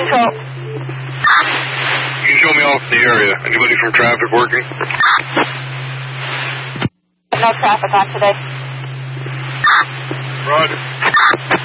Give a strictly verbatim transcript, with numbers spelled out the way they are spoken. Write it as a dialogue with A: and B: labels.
A: Control.
B: You can show me off the area. Anybody from traffic working?
A: No traffic on today.
B: Roger.